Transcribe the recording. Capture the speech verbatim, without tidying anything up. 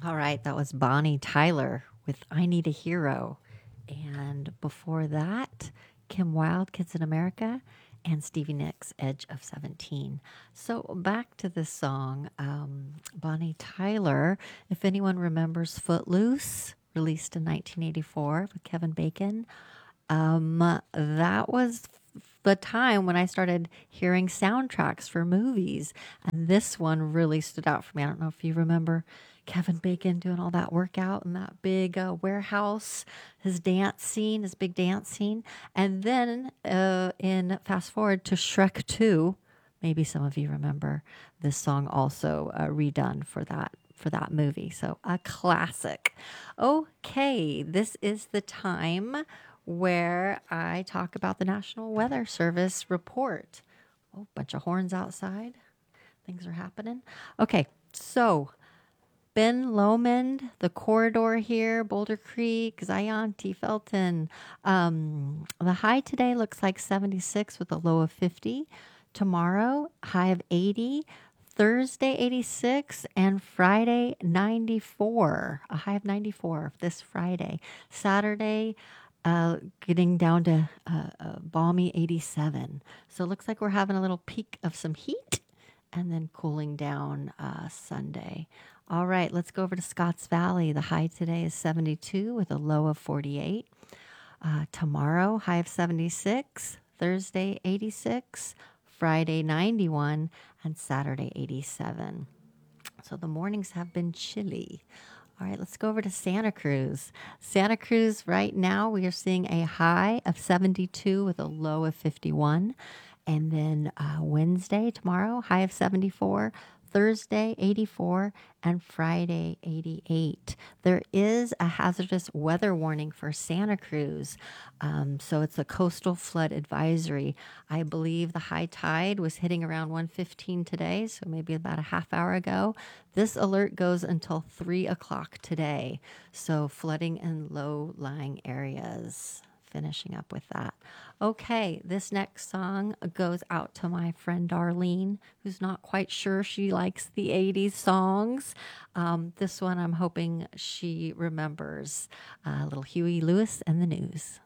All right, that was Bonnie Tyler with I Need a Hero. And before that, Kim Wilde, Kids in America, and Stevie Nicks, Edge of seventeen. So back to this song, um, Bonnie Tyler, if anyone remembers Footloose, released in nineteen eighty-four with Kevin Bacon, um, that was the time when I started hearing soundtracks for movies. And this one really stood out for me. I don't know if you remember Kevin Bacon doing all that workout in that big uh, warehouse, his dance scene, his big dance scene. And then uh, in fast forward to Shrek two, maybe some of you remember this song also uh, redone for that for that movie. So a classic. Okay, this is the time where I talk about the National Weather Service report. Oh, bunch of horns outside. Things are happening. Okay, so Ben Lomond, the corridor here, Boulder Creek, Zion, T. Felton. Um, the high today looks like seventy-six with a low of fifty. Tomorrow, high of eighty. Thursday, eighty-six. And Friday, ninety-four. A high of ninety-four this Friday. Saturday, uh, getting down to uh, a balmy eighty-seven. So it looks like we're having a little peak of some heat and then cooling down uh, Sunday. All right, let's go over to Scotts Valley. The high today is seventy-two with a low of forty-eight. Uh, tomorrow, high of seventy-six. Thursday, eighty-six. Friday, ninety-one. And Saturday, eighty-seven. So the mornings have been chilly. All right, let's go over to Santa Cruz. Santa Cruz, right now, we are seeing a high of seventy-two with a low of fifty-one. And then uh, Wednesday, tomorrow, high of seventy-four. Thursday, eighty-four. And Friday, eighty-eight. There is a hazardous weather warning for Santa Cruz. Um, so it's a coastal flood advisory. I believe the high tide was hitting around one fifteen today, so maybe about a half hour ago. This alert goes until three o'clock today. So flooding in low-lying areas. Finishing up with that. Okay, this next song goes out to my friend Darlene, who's not quite sure she likes the eighties songs. Um, this one I'm hoping she remembers. Uh, little Huey Lewis and the News.